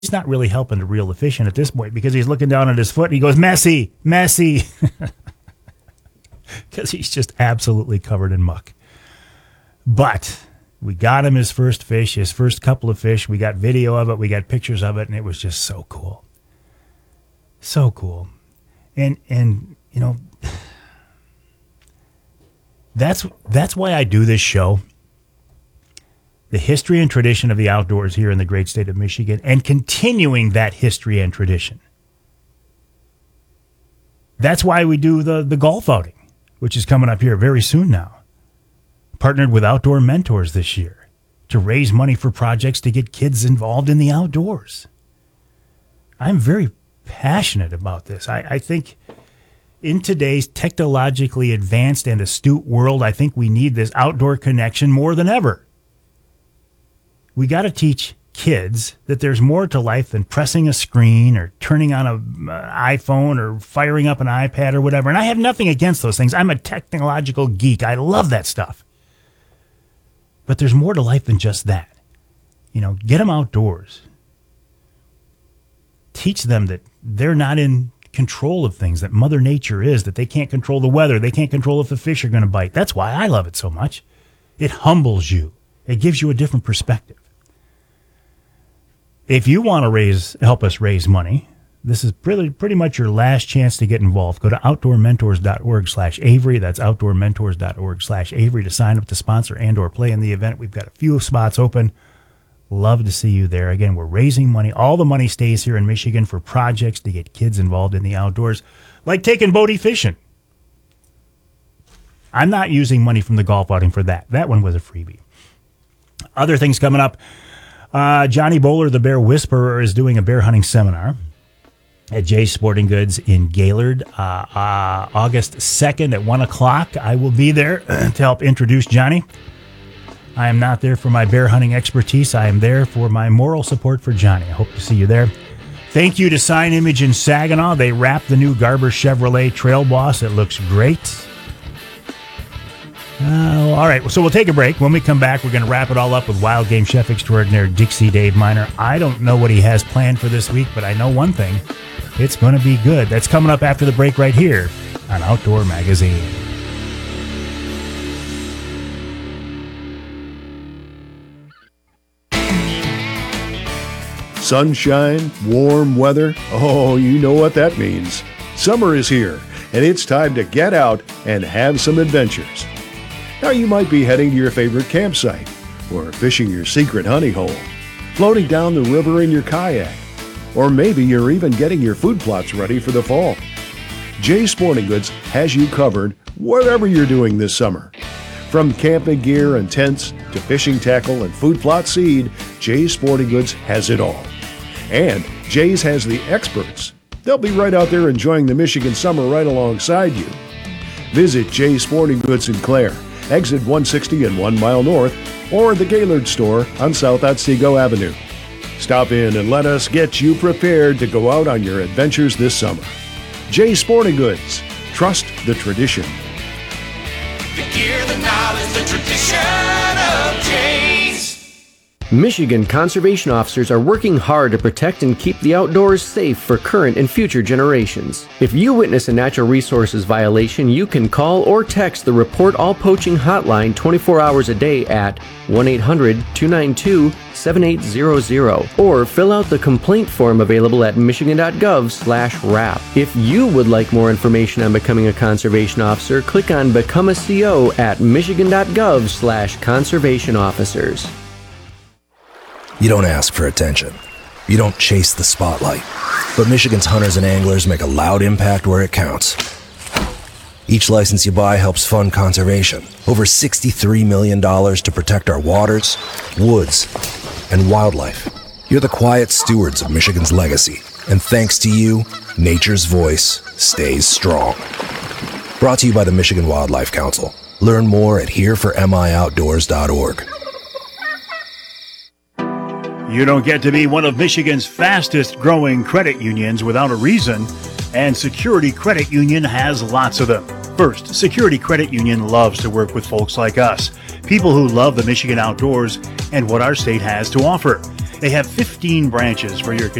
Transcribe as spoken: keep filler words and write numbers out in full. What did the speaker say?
he's not really helping to reel the fish in at this point because he's looking down at his foot and he goes, messy, messy. Because he's just absolutely covered in muck. But we got him his first fish, his first couple of fish. We got video of it. We got pictures of it. And it was just so cool. So cool. And, and you know, that's that's why I do this show. The history and tradition of the outdoors here in the great state of Michigan and continuing that history and tradition. That's why we do the, the golf outing, which is coming up here very soon now. Partnered with Outdoor Mentors this year to raise money for projects to get kids involved in the outdoors. I'm very passionate about this. I, I think in today's technologically advanced and astute world, I think we need this outdoor connection more than ever. We got to teach kids that there's more to life than pressing a screen or turning on an iPhone or firing up an iPad or whatever. And I have nothing against those things. I'm a technological geek. I love that stuff. But there's more to life than just that. You know, get them outdoors. Teach them that they're not in control of things, that Mother Nature is, that they can't control the weather. They can't control if the fish are going to bite. That's why I love it so much. It humbles you. It gives you a different perspective. If you want to raise, help us raise money, this is pretty, pretty much your last chance to get involved. Go to outdoormentors.org slash Avery. That's outdoormentors.org slash Avery to sign up to sponsor and or play in the event. We've got a few spots open. Love to see you there. Again, we're raising money. All the money stays here in Michigan for projects to get kids involved in the outdoors, like taking boaty fishing. I'm not using money from the golf outing for that. That one was a freebie. Other things coming up. Uh, Johnny Bowler, the Bear Whisperer, is doing a bear hunting seminar at Jay's Sporting Goods in Gaylord, uh, uh, August second at one o'clock. I will be there to help introduce Johnny. I am not there for my bear hunting expertise. I am there for my moral support for Johnny. I hope to see you there. Thank you to Sign Image in Saginaw. They wrapped the new Garber Chevrolet Trail Boss. It looks great. Uh, all right, so we'll take a break. When we come back, we're going to wrap it all up with Wild Game Chef Extraordinaire Dixie Dave Miner. I don't know what he has planned for this week, but I know one thing. It's going to be good. That's coming up after the break right here on Outdoor Magazine. Sunshine, warm weather. Oh, you know what that means. Summer is here, and it's time to get out and have some adventures. Now you might be heading to your favorite campsite, or fishing your secret honey hole, floating down the river in your kayak, or maybe you're even getting your food plots ready for the fall. Jay's Sporting Goods has you covered whatever you're doing this summer. From camping gear and tents to fishing tackle and food plot seed, Jay's Sporting Goods has it all. And Jay's has the experts. They'll be right out there enjoying the Michigan summer right alongside you. Visit Jay's Sporting Goods in Clare, exit one sixty and one mile north, or the Gaylord store on South Otsego Avenue. Stop in and let us get you prepared to go out on your adventures this summer. Jay's Sporting Goods. Trust the tradition. The gear, the knowledge, the tradition of Jay's. Michigan conservation officers are working hard to protect and keep the outdoors safe for current and future generations. If you witness a natural resources violation, you can call or text the Report All Poaching hotline twenty-four hours a day at one eight hundred two nine two seven eight zero zero or fill out the complaint form available at michigan.gov slash RAP. If you would like more information on becoming a conservation officer, click on Become a C O at michigan.gov slash conservation officers. You don't ask for attention. You don't chase the spotlight. But Michigan's hunters and anglers make a loud impact where it counts. Each license you buy helps fund conservation. Over sixty-three million dollars to protect our waters, woods, and wildlife. You're the quiet stewards of Michigan's legacy. And thanks to you, nature's voice stays strong. Brought to you by the Michigan Wildlife Council. Learn more at here for m i outdoors dot org. You don't get to be one of Michigan's fastest growing credit unions without a reason, and Security Credit Union has lots of them. First, Security Credit Union loves to work with folks like us, people who love the Michigan outdoors and what our state has to offer. They have fifteen branches for your